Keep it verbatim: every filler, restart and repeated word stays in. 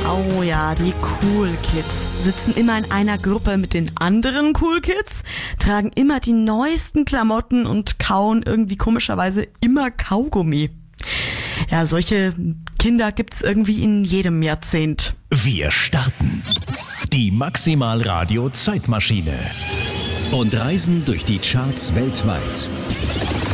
Oh ja, die Cool Kids sitzen immer in einer Gruppe mit den anderen Cool Kids, tragen immer die neuesten Klamotten und kauen irgendwie komischerweise immer Kaugummi. Ja, solche Kinder gibt's irgendwie in jedem Jahrzehnt. Wir starten die Maximal Radio Zeitmaschine und reisen durch die Charts weltweit.